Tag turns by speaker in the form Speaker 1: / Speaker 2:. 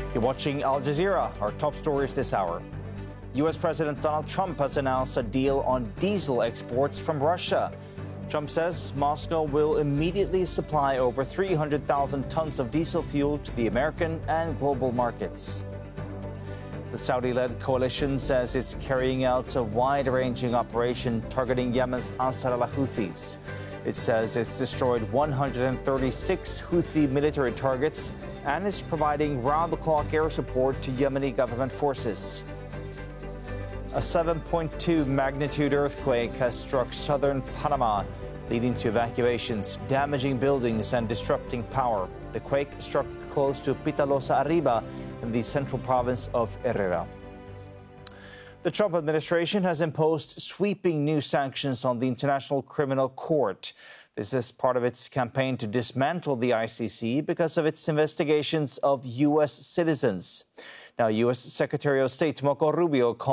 Speaker 1: You're watching Al Jazeera. Our top stories this hour. U.S. President Donald Trump has announced a deal on diesel exports from Russia. Trump says Moscow will immediately supply over 300,000 tons of diesel fuel to the American and global markets. The Saudi-led coalition says it's carrying out a wide-ranging operation targeting Yemen's Ansar al-Houthis. It says it's destroyed 136 Houthi military targets and is providing round-the-clock air support to Yemeni government forces. A 7.2 magnitude earthquake has struck southern Panama, leading to evacuations, damaging buildings and disrupting power. The quake struck close to Pitalosa Arriba in the central province of Herrera. The Trump administration has imposed sweeping new sanctions on the International Criminal Court. This is part of its campaign to dismantle the ICC because of its investigations of U.S. citizens. Now, U.S. Secretary of State Marco Rubio called